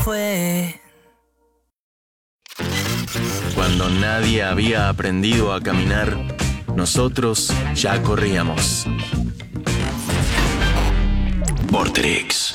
fue. Cuando nadie había aprendido a caminar, nosotros ya corríamos. Vorterix.